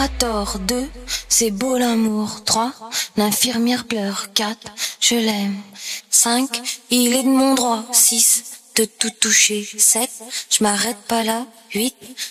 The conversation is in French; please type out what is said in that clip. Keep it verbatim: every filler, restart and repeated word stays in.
a tort. Deux, c'est beau l'amour. Trois, l'infirmière pleure. Quatre, je l'aime. Cinq, il est de mon droit. Six, de tout toucher. Sept, je m'arrête pas là. Huit,